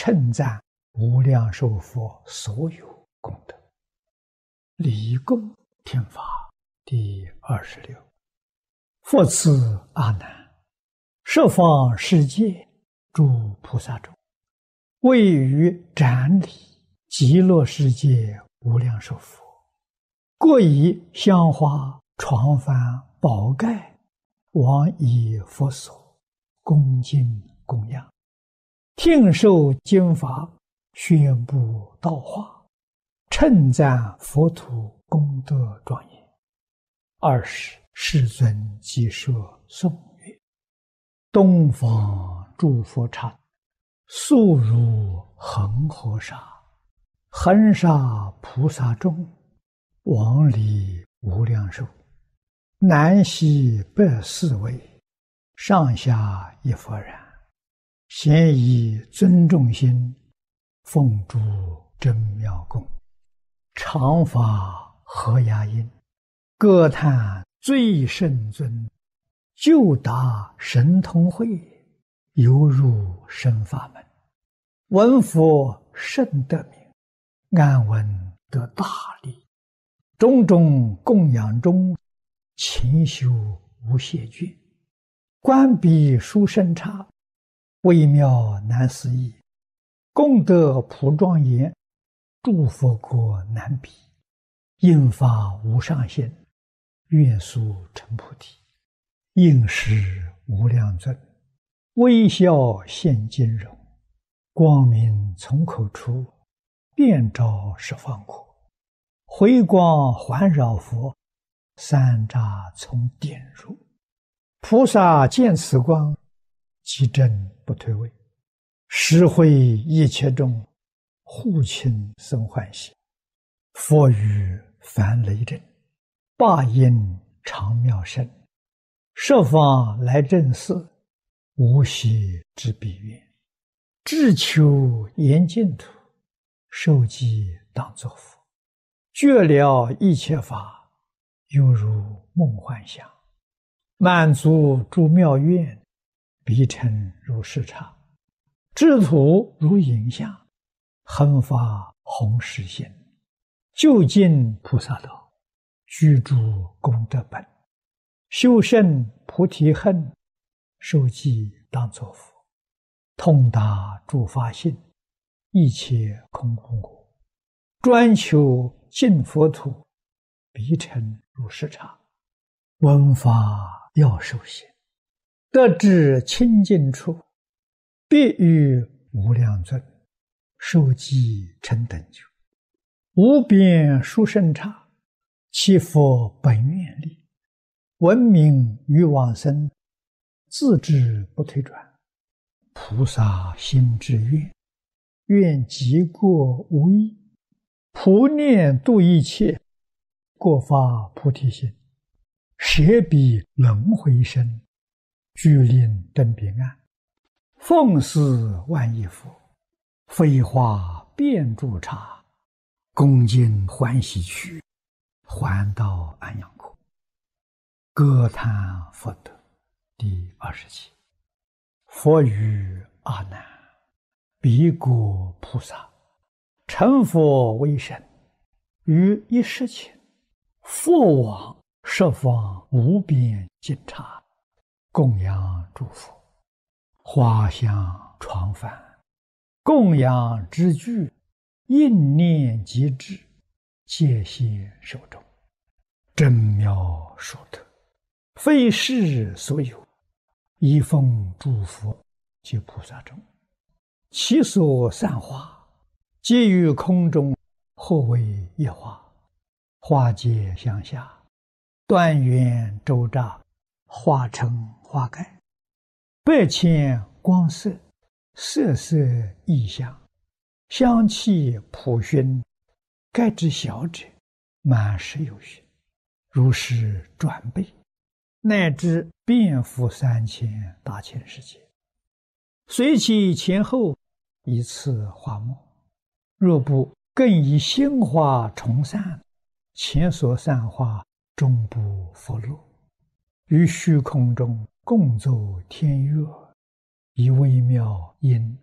称赞无量寿佛所有功德。离供听法第26。复次阿难，十方世界诸菩萨中，位于瞻礼极乐世界无量寿佛，各以香花、床幡、宝盖往以佛所恭敬供养，听受经法，宣布道化，称赞佛土功德庄严。20世尊即说颂曰：东方诸佛刹，速如恒河沙，恒沙菩萨众，往礼无量寿，南西北四位，上下一佛然，咸以尊重心，奉诸真妙供，常发和雅音，歌叹最胜尊，就达神通慧，犹入深法门。闻佛甚得名，安闻得大利。种种供养中，勤修无懈倦。观彼殊胜刹，微妙难思议。功德普庄严，诸佛国难比。应发无上限，愿速成菩提。应时无量尊，微笑现金容。光明从口出，遍照十方国。回光环绕佛，三匝从点入。菩萨见此光，即正不退位。实会一切众，护亲生欢喜。佛语梵雷震，霸音长妙声。十方来正寺，无息之彼愿。志求严净土，受记当作佛。觉了一切法，犹如梦幻想。满足诸妙愿，必成如是刹。智土如影像，恒发弘誓心。究竟菩萨道，居住功德本。修胜菩提恨，受记当作佛。通达诸法性，一切空无我。专求净佛土，必成如是刹。闻法要受行，得至清净处，必与无量尊，受记成等觉。无边殊胜刹，其佛本愿力。闻名于往生，自知不退转。菩萨心之愿，愿极过无异。普念度一切，过发菩提心。舍彼轮回身，具令登彼岸。奉事万亿佛，飞花遍诸刹。恭敬欢喜去，还到安养国。歌叹佛德第27。佛语阿难：彼国菩萨，成佛为身，于一时前，复往十方无边尽刹，供养诸佛。花香床幡，供养之具，应念即至，戒现手中。真妙殊特，非世所有。一奉诸佛及菩萨众，其所散花，皆于空中，或为一花。花皆向下，端圆周匝，化成花盖。百千光色，色色异香，香气普熏，盖之小者，满十有余。如是转倍，乃至遍覆3000大千世界。随其前后，以次花末。若不更以新花重散，前所散花终不复落。于虚空中共奏天乐，以微妙音